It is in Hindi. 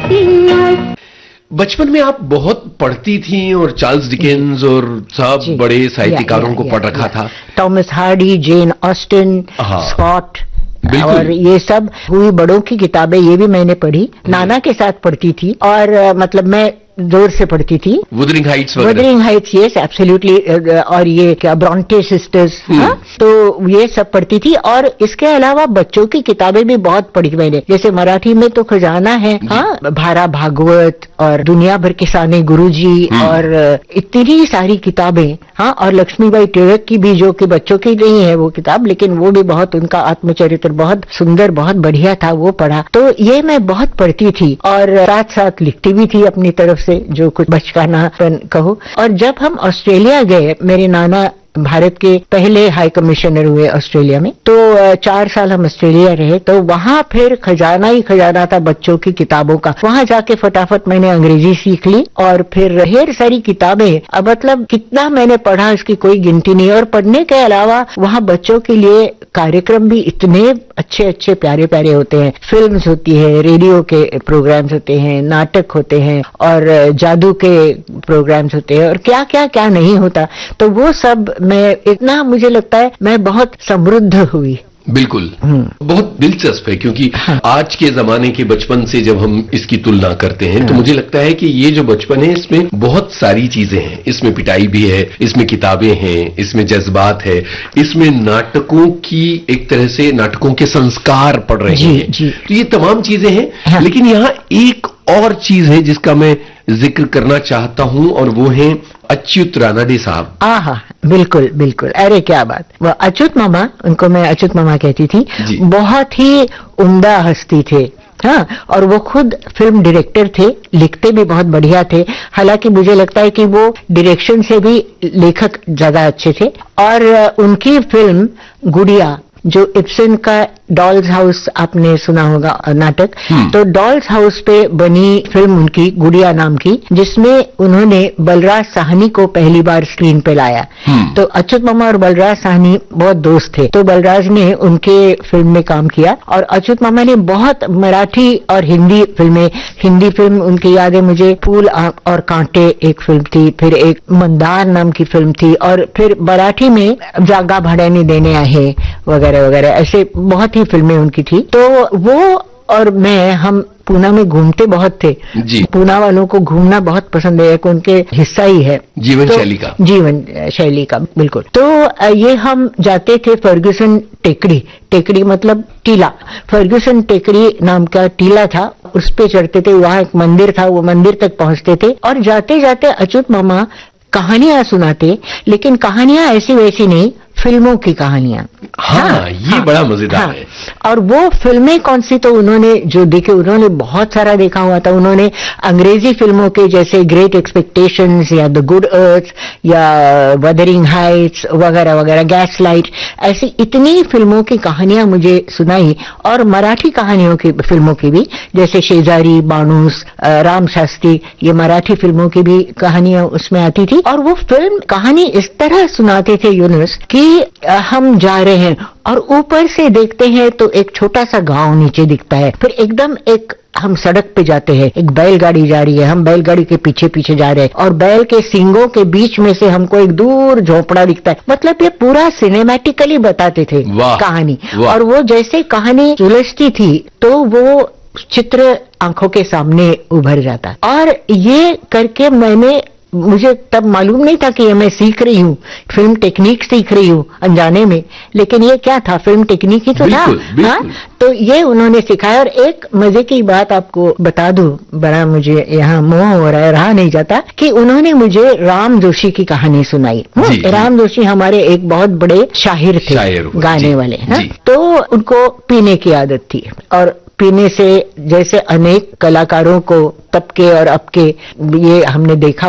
बचपन में आप बहुत पढ़ती थी और चार्ल्स डिकेंस और सब बड़े साहित्यकारों को पढ़ रखा था। Thomas Hardy, Jane Austen, Scott और ये सब हुई बड़ों की किताबें, ये भी मैंने पढ़ी। नाना के साथ पढ़ती थी और मतलब मैं जोर से पढ़ती थी। Wuthering Heights, yes absolutely. और ये क्या ब्रॉन्टे सिस्टर्स, तो ये सब पढ़ती थी। और इसके अलावा बच्चों की किताबें भी बहुत पढ़ी मैंने, जैसे मराठी में तो खजाना है, भारा भागवत और दुनिया भर के साने गुरुजी और इतनी सारी किताबें। और लक्ष्मीबाई टिळक की भी, जो कि बच्चों की नहीं है वो किताब, लेकिन वो भी बहुत, उनका आत्मचरित्र बहुत सुंदर, बहुत बढ़िया था, वो पढ़ा। तो ये मैं बहुत पढ़ती थी और साथ साथ लिखती भी थी अपनी तरफ से, जो कुछ बचकानापन कहो। और जब हम ऑस्ट्रेलिया गए, मेरे नाना भारत के पहले हाई कमिश्नर हुए ऑस्ट्रेलिया में, तो 4 साल हम ऑस्ट्रेलिया रहे। तो वहां फिर खजाना ही खजाना था बच्चों की किताबों का। वहां जाके फटाफट मैंने अंग्रेजी सीख ली और फिर ढेर सारी किताबें। अब मतलब कितना मैंने पढ़ा इसकी कोई गिनती नहीं। और पढ़ने के अलावा वहां बच्चों के लिए कार्यक्रम भी इतने अच्छे अच्छे प्यारे प्यारे होते हैं। फिल्म्स होती है, रेडियो के प्रोग्राम्स होते हैं, नाटक होते हैं और जादू के प्रोग्राम्स होते हैं और क्या क्या क्या नहीं होता। तो वो सब मैं, इतना मुझे लगता है मैं बहुत समृद्ध हुई। बिल्कुल, बहुत दिलचस्प है, क्योंकि आज के जमाने के बचपन से जब हम इसकी तुलना करते हैं तो मुझे लगता है कि ये जो बचपन है इसमें बहुत सारी चीजें हैं। इसमें पिटाई भी है, इसमें किताबें हैं, इसमें जज्बात है, इसमें नाटकों की, एक तरह से नाटकों के संस्कार पड़ रहे हैं। तो ये तमाम चीजें हैं। लेकिन यहाँ एक और चीज है जिसका मैं जिक्र करना चाहता हूं और वो है अच्युत रानडे साहब। बिल्कुल बिल्कुल, अरे क्या बात। वो अच्युत मामा, उनको मैं अच्युत मामा कहती थी, बहुत ही उम्दा हस्ती थे। और वो खुद फिल्म डायरेक्टर थे, लिखते भी बहुत बढ़िया थे। हालांकि मुझे लगता है कि वो डायरेक्शन से भी लेखक ज्यादा अच्छे थे। और उनकी फिल्म गुड़िया, जो इब्सन का डॉल्स हाउस, आपने सुना होगा नाटक, तो डॉल्स हाउस पे बनी फिल्म उनकी गुड़िया नाम की, जिसमें उन्होंने बलराज साहनी को पहली बार स्क्रीन पे लाया। तो अच्युत मामा और बलराज साहनी बहुत दोस्त थे, तो बलराज ने उनके फिल्म में काम किया। और अच्युत मामा ने बहुत मराठी और हिंदी फिल्में, हिंदी फिल्म उनकी याद है मुझे, फूल और कांटे एक फिल्म थी, फिर एक मंदार नाम की फिल्म थी, और फिर मराठी में जागा भाड्याने देणे आहे वगैरह वगैरह, ऐसे बहुत ही फिल्में उनकी थी। तो वो और मैं, हम पूना में घूमते बहुत थे। पूना वालों को घूमना बहुत पसंद है, एक उनके हिस्सा ही है जीवन शैली का। बिल्कुल। तो ये हम जाते थे फर्ग्यूसन टेकड़ी, टेकड़ी मतलब टीला, फर्ग्यूसन टेकड़ी नाम का टीला था, उस पे चढ़ते थे। वहां एक मंदिर था, वो मंदिर तक पहुंचते थे और जाते जाते अच्युत मामा कहानियां सुनाते, लेकिन कहानियां ऐसी वैसी नहीं, फिल्मों की कहानियां। ये बड़ा मजेदार है। और वो फिल्में कौन सी, तो उन्होंने जो देखे, उन्होंने बहुत सारा देखा हुआ था। उन्होंने अंग्रेजी फिल्मों के जैसे ग्रेट एक्सपेक्टेशंस या द गुड अर्थ या वदरिंग हाइट्स वगैरह वगैरह, गैस लाइट, ऐसी इतनी फिल्मों की कहानियां मुझे सुनाई। और मराठी कहानियों की, फिल्मों की भी, जैसे शेजारी, बाणूस, राम शास्त्री, ये मराठी फिल्मों की भी कहानियां उसमें आती थी। और वो फिल्म कहानी इस तरह सुनाते थे यूनुस कि हम जा रहे हैं और ऊपर से देखते हैं तो एक छोटा सा गांव नीचे दिखता है, फिर एकदम एक हम सड़क पे जाते हैं, एक बैलगाड़ी जा रही है, हम बैलगाड़ी के पीछे पीछे जा रहे हैं और बैल के सींगों के बीच में से हमको एक दूर झोपड़ा दिखता है। मतलब ये पूरा सिनेमैटिकली बताते थे कहानी। और वो जैसे कहानी सुलझती थी तो वो चित्र आंखों के सामने उभर जाता। और ये करके मुझे तब मालूम नहीं था कि ये मैं सीख रही हूँ, फिल्म टेक्निक सीख रही हूँ अनजाने में, लेकिन ये क्या था, फिल्म टेक्निक ही तो था। तो ये उन्होंने सिखाया। और एक मजे की बात आपको बता दूं, बड़ा मुझे यहाँ मोह हो रहा है, रहा नहीं जाता, कि उन्होंने मुझे राम जोशी की कहानी सुनाई। राम जोशी हमारे एक बहुत बड़े शायर थे, गाने वाले। तो उनको पीने की आदत थी और पीने से, जैसे अनेक कलाकारों को तब के और अब के, ये हमने देखा